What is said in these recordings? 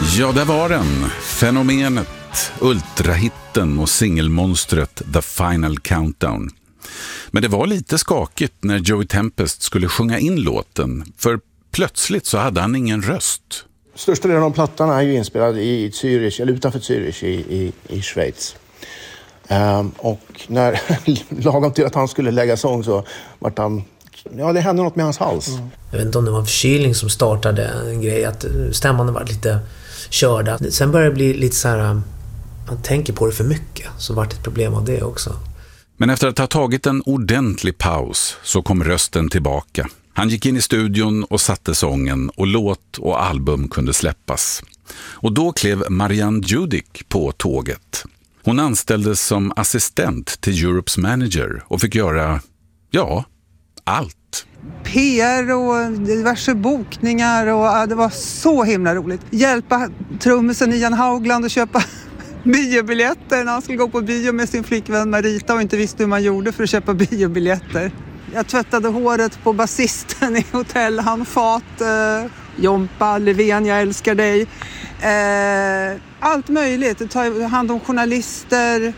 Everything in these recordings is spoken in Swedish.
Ja, där var den. Fenomenet, ultrahitten och singelmonstret The Final Countdown. Men det var lite skakigt när Joey Tempest skulle sjunga in låten, för plötsligt så hade han ingen röst. Största delen av plattan är ju inspelad i Zürich, eller utanför Zürich i Schweiz. Och när lagom till att han skulle lägga sång så vart han... Ja, det hände något med hans hals. Jag vet inte om det var en förkylning som startade en grej, att stämman var lite körda. Sen började det bli lite så här, man tänker på det för mycket, så vart det ett problem av det också. Men efter att ha tagit en ordentlig paus så kom rösten tillbaka. Han gick in i studion och satte sången, och låt och album kunde släppas. Och då klev Marianne Judick på tåget. Hon anställdes som assistent till Europes manager och fick göra, ja, allt. PR och diverse bokningar, och det var så himla roligt. Hjälpa trummisen Ian Haugland att köpa biobiljetter när han skulle gå på bio med sin flickvän Marita och inte visste hur man gjorde för att köpa biobiljetter. Jag tvättade håret på basisten i Hotell Handfat. Jompa, Löfven, jag älskar dig. Allt möjligt. Ta hand om journalister.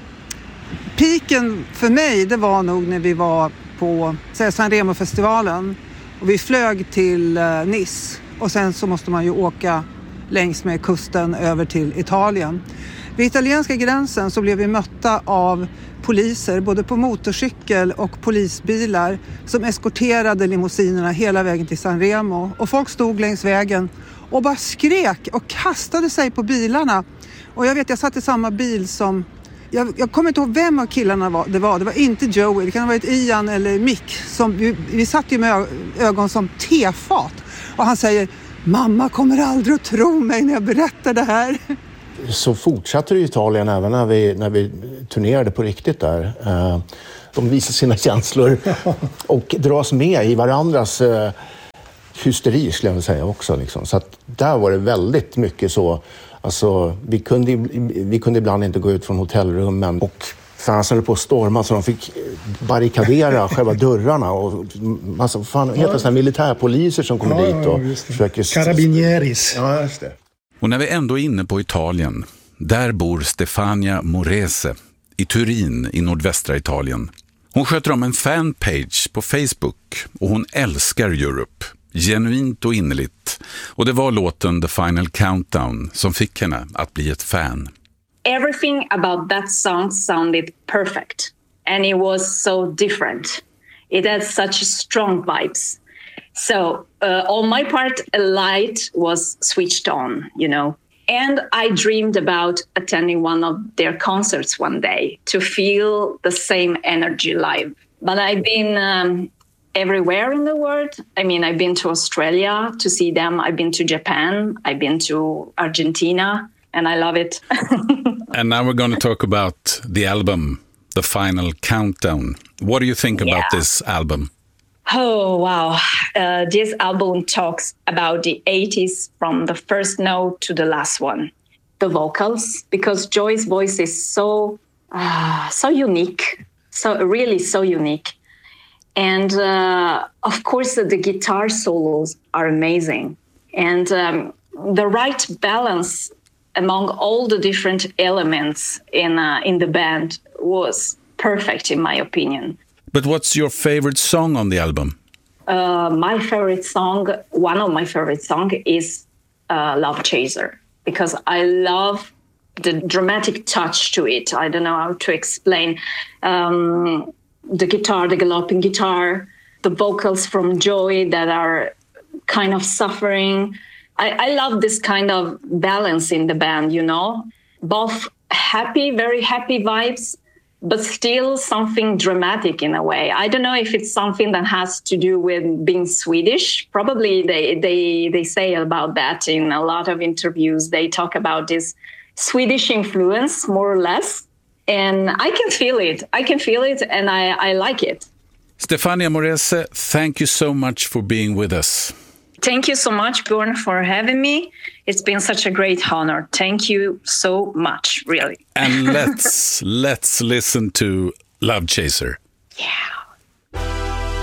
Piken för mig, det var nog när vi var på San Remo-festivalen. Och vi flög till Nice. Och sen så måste man ju åka längs med kusten över till Italien. Vid italienska gränsen så blev vi mötta av poliser, både på motorcykel och polisbilar, som eskorterade limousinerna hela vägen till San Remo. Och folk stod längs vägen och bara skrek och kastade sig på bilarna. Och jag satt i samma bil som... Jag kommer inte ihåg vem av killarna det var. Det var inte Joey, det kan ha varit Ian eller Mick. Vi satt ju med ögon som tefat. Och han säger, mamma kommer aldrig att tro mig när jag berättar det här. Så fortsatte det i Italien även när vi turnerade på riktigt där. De visar sina känslor och dras med i varandras hysteri, skulle jag vilja säga också. Liksom. Så att där var det väldigt mycket så. Alltså, vi kunde ibland inte gå ut från hotellrummen, och fansen höll på att storma så de fick barrikadera själva dörrarna, och massa heter såna militärpoliser som kommer dit och försöker... Carabinieris. Ja, just det. Och när vi ändå är inne på Italien, där bor Stefania Morese i Turin i nordvästra Italien. Hon sköter om en fanpage på Facebook och hon älskar Europe, genuint och innerligt. Och det var låten The Final Countdown som fick henne att bli ett fan. Everything about that song sounded perfect, and it was so different. It had such strong vibes. So on my part, a light was switched on, you know. And I dreamed about attending one of their concerts one day to feel the same energy live. But I've been everywhere in the world. I mean, I've been to Australia to see them. I've been to Japan. I've been to Argentina. And I love it. And now we're going to talk about the album, The Final Countdown. What do you think about this album? Oh, wow. This album talks about the 80s from the first note to the last one. The vocals, because Joy's voice is so unique, so unique. And of course, the guitar solos are amazing. And the right balance among all the different elements in the band was perfect, in my opinion. But what's your favorite song on the album? My favorite song, one of my favorite songs is Love Chaser, because I love the dramatic touch to it. I don't know how to explain. The guitar, the galloping guitar, the vocals from Joey that are kind of suffering. I love this kind of balance in the band, you know, both happy, very happy vibes, but still something dramatic in a way. I don't know if it's something that has to do with being Swedish. Probably they say about that in a lot of interviews. They talk about this Swedish influence, more or less. And I can feel it, and I like it. Stefania Morese, thank you so much for being with us. Thank you so much, Björn, for having me. It's been such a great honor. Thank you so much, really. And let's listen to Love Chaser. Yeah.